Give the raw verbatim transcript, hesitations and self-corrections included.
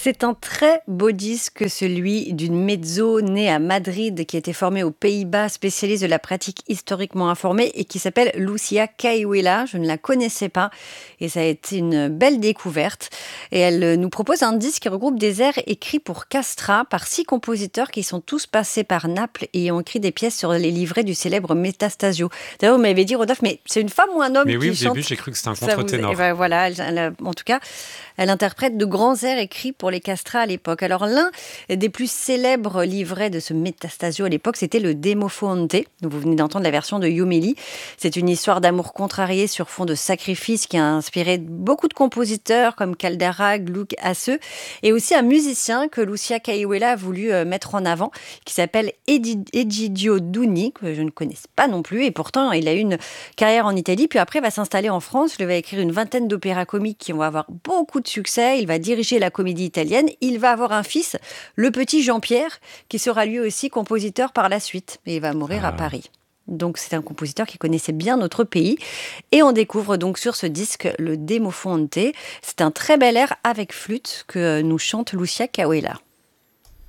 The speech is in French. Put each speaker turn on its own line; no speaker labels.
C'est un très beau disque, celui d'une mezzo née à Madrid, qui a été formée aux Pays-Bas, spécialiste de la pratique historiquement informée et qui s'appelle Lucia Caiuela. Je ne la connaissais pas et ça a été une belle découverte. Et elle nous propose un disque qui regroupe des airs écrits pour Castra par six compositeurs qui sont tous passés par Naples et ont écrit des pièces sur les livrets du célèbre Metastasio. D'ailleurs, vous m'avez dit, Rodolphe, mais c'est une femme ou un homme
Mais
qui
oui, au
chante?
début, j'ai cru que c'était un
Ça vous-
contre-ténor.
eh ben voilà, elle- elle a- en tout cas, elle interprète de grands airs écrits pour les castrats à l'époque. Alors l'un des plus célèbres livrets de ce Metastasio à l'époque, c'était le Demofoonte. Vous venez d'entendre la version de Yumeli. C'est une histoire d'amour contrarié sur fond de sacrifice qui a inspiré beaucoup de compositeurs comme Caldara, Gluck, Hasse, et aussi un musicien que Lucia Caiuela a voulu euh, mettre en avant, qui s'appelle Edi- Egidio Duni, que je ne connais pas non plus, et pourtant il a eu une carrière en Italie, puis après il va s'installer en France. Il va écrire une vingtaine d'opéras comiques qui vont avoir beaucoup de succès. Il va diriger la comédie italienne. Il va avoir un fils, le petit Jean-Pierre, qui sera lui aussi compositeur par la suite. Et il va mourir à
Ah.
Paris. Donc c'est un compositeur qui connaissait bien notre pays. Et on découvre donc sur ce disque le Demofoonte. C'est un très bel air avec flûte que nous chante Lucia Caiuela.